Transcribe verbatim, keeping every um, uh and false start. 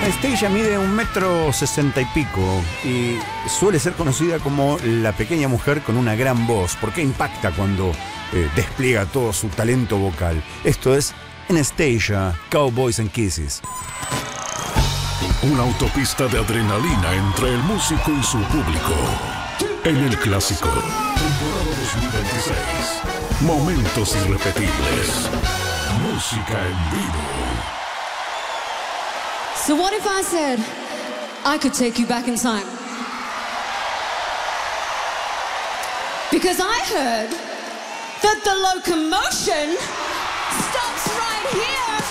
Anastacia mide un metro sesenta y pico y suele ser conocida como la pequeña mujer con una gran voz, porque impacta cuando eh, despliega todo su talento vocal. Esto es Anastacia, Cowboys and Kisses. Una autopista de adrenalina entre el músico y su público. En el clásico, temporada dos mil veintiséis. Momentos irrepetibles. Música en vivo. So what if I said I could take you back in time? Because I heard that the locomotion stops right here.